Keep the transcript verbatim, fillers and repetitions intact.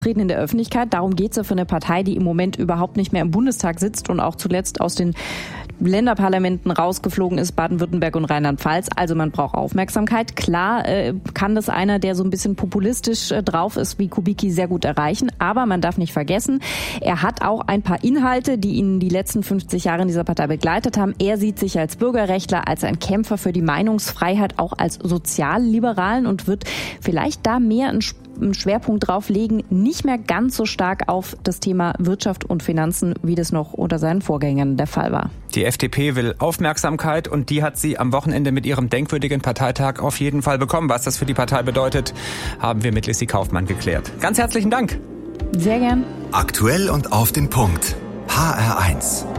in der Öffentlichkeit. Darum geht es ja für eine Partei, die im Moment überhaupt nicht mehr im Bundestag sitzt und auch zuletzt aus den Länderparlamenten rausgeflogen ist, Baden-Württemberg und Rheinland-Pfalz. Also man braucht Aufmerksamkeit. Klar äh, kann das einer, der so ein bisschen populistisch äh, drauf ist, wie Kubicki, sehr gut erreichen. Aber man darf nicht vergessen, er hat auch ein paar Inhalte, die ihn die letzten fünfzig Jahre in dieser Partei begleitet haben. Er sieht sich als Bürgerrechtler, als ein Kämpfer für die Meinungsfreiheit, auch als Sozialliberalen und wird vielleicht da mehr ein einen Schwerpunkt drauf legen, nicht mehr ganz so stark auf das Thema Wirtschaft und Finanzen, wie das noch unter seinen Vorgängern der Fall war. Die F D P will Aufmerksamkeit und die hat sie am Wochenende mit ihrem denkwürdigen Parteitag auf jeden Fall bekommen. Was das für die Partei bedeutet, haben wir mit Lissy Kaufmann geklärt. Ganz herzlichen Dank. Sehr gern. Aktuell und auf den Punkt. H R eins.